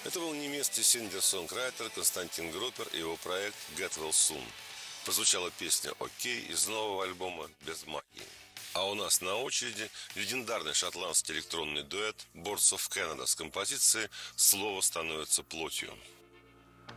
Это был немецкий сингер-сонграйтер Константин Группер и его проект Get Well Soon. Прозвучала песня «Окей» из нового альбома «Без магии». А у нас на очереди легендарный шотландский электронный дуэт Boards of Canada с композицией «Слово становится плотью».